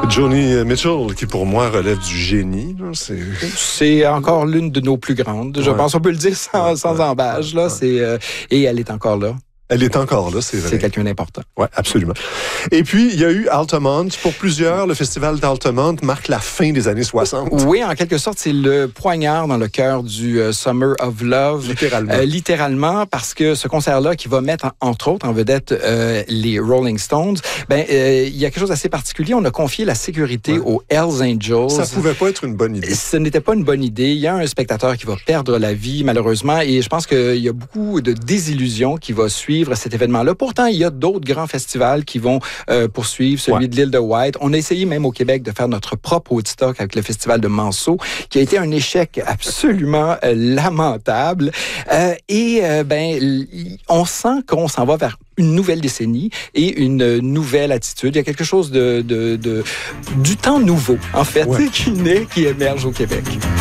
Joni Mitchell, qui pour moi relève du génie. Là, c'est encore l'une de nos plus grandes. Je pense qu'on peut le dire sans embâche. Là, et elle est encore là. Elle est encore là, c'est vrai. C'est quelqu'un d'important. Oui, absolument. Et puis, il y a eu Altamont. Pour plusieurs, le festival d'Altamont marque la fin des années 60. Oui, en quelque sorte, c'est le poignard dans le cœur du Summer of Love. Littéralement. Littéralement, parce que ce concert-là, qui va mettre, entre autres, en vedette les Rolling Stones, il y a quelque chose d'assez particulier. On a confié la sécurité aux Hells Angels. Ça pouvait pas être une bonne idée. Ce n'était pas une bonne idée. Il y a un spectateur qui va perdre la vie, malheureusement, et je pense qu'il y a beaucoup de désillusions qui va suivre cet événement-là. Pourtant, il y a d'autres grands festivals qui vont poursuivre, celui de l'île de White. On a essayé même au Québec de faire notre propre Woodstock avec le festival de Manceau, qui a été un échec absolument lamentable. On sent qu'on s'en va vers une nouvelle décennie et une nouvelle attitude. Il y a quelque chose du temps nouveau, en fait, qui naît, qui émerge au Québec.